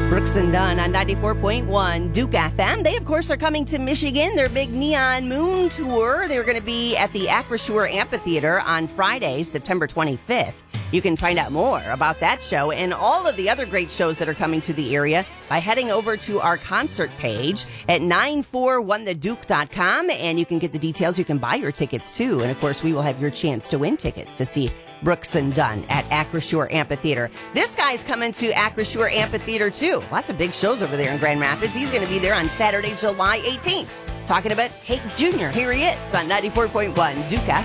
Brooks and Dunn on 94.1 Duke FM. They, of course, are coming to Michigan. Their big Neon Moon Tour. They're going to be at the Acrisure Amphitheater on Friday, September 25th. You can find out more about that show and all of the other great shows that are coming to the area by heading over to our concert page at 941theduke.com, and you can get the details. You can buy your tickets, too. And, of course, we will have your chance to win tickets to see Brooks and Dunn at Acrisure Amphitheater. This guy's coming to Acrisure Amphitheater, too. Lots of big shows over there in Grand Rapids. He's going to be there on Saturday, July 18th. Talking about Hank Jr. Here he is on 94.1 Duke FM.